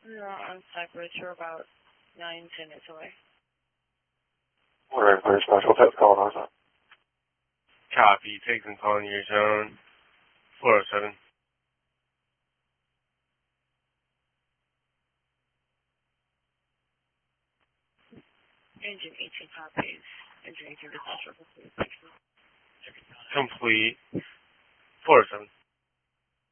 No, on Cypress. We're about 9-10 minutes away. We're in for special test call on that. Copy. Takes and calling your zone. 407. Engine 18 copies. Engine 18 dispatch. Complete. 407.